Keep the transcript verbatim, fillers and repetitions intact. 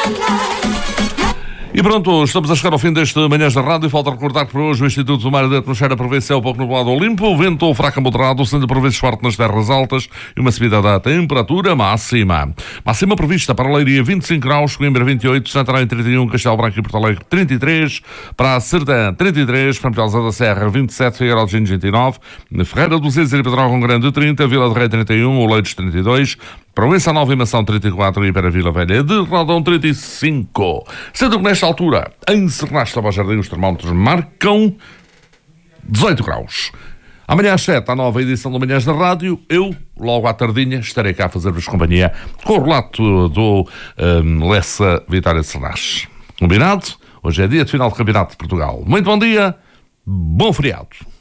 E pronto, estamos a chegar ao fim deste Manhãs da Rádio. Falta recordar que por hoje o Instituto do Mar e da Atmosfera prevê céu pouco nublado ou limpo, vento fraco a moderado, sendo por vezes forte nas terras altas e uma subida da temperatura máxima. Máxima prevista para a Leiria vinte e cinco graus, Coimbra vinte e oito, Santarém trinta e um, Castelo Branco e Porto Alegre trinta e três, para a Serdã trinta e três, Pampilhosa da Serra vinte e sete, Figueiró de Gines vinte e nove, Ferreira do Zezer e Pedrógão Grande trinta, Vila de Rei trinta e um, Oleiros trinta e dois, Proença Nova e Mação trinta e quatro e para Vila Velha de Rodão trinta e cinco. Sendo que nesta altura, em Sernaste ao Jardim, os termómetros marcam dezoito graus. Amanhã às sete, a nova edição do Manhãs da Rádio. Eu, logo à tardinha, estarei cá a fazer-vos companhia com o relato do um, Lessa Vitória de Sernaste. Combinado? Hoje é dia de final do Campeonato de Portugal. Muito bom dia, bom feriado.